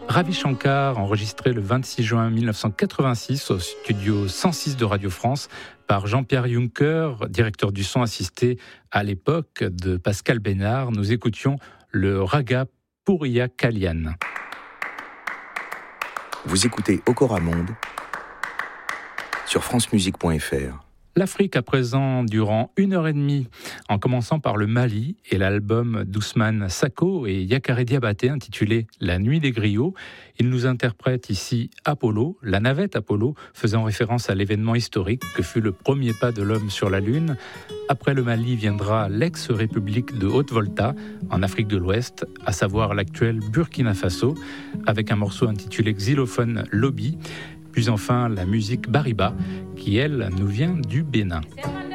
Ravi Shankar, enregistré le 26 juin 1986 au studio 106 de Radio France par Jean-Pierre Juncker, directeur du son assisté à l'époque de Pascal Bénard. Nous écoutions le raga Puriya Kalyan. Vous écoutez Okora Monde sur francemusique.fr. L'Afrique à présent durant 1h30, en commençant par le Mali et l'album d'Ousmane Sako et Yakare Diabaté intitulé La Nuit des Griots. Il nous interprète ici Apollo, la navette Apollo, faisant référence à l'événement historique que fut le premier pas de l'homme sur la Lune. Après le Mali viendra l'ex-république de Haute-Volta, en Afrique de l'Ouest, à savoir l'actuelle Burkina Faso, avec un morceau intitulé Xylophone Lobby. Puis enfin la musique Bariba, qui elle nous vient du Bénin.